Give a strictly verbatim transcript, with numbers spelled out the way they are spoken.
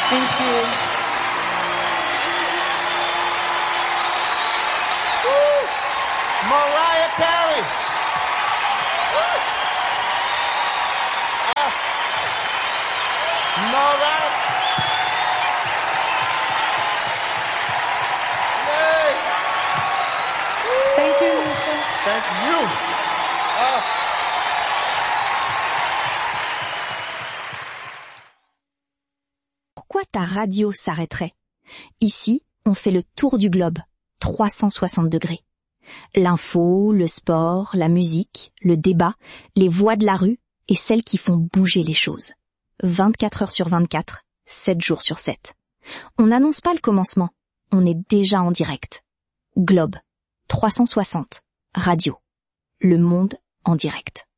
Thank you. Woo! Mariah Carey. Woo! Uh, Mariah. Yay! Thank you, Lisa. Thank you. Uh, Pourquoi ta radio s'arrêterait? Ici, on fait le tour du globe, trois cent soixante degrés. L'info, le sport, la musique, le débat, les voix de la rue et celles qui font bouger les choses. vingt-quatre heures sur vingt-quatre, sept jours sur sept. On n'annonce pas le commencement, on est déjà en direct. Globe, trois cent soixante, radio. Le monde en direct.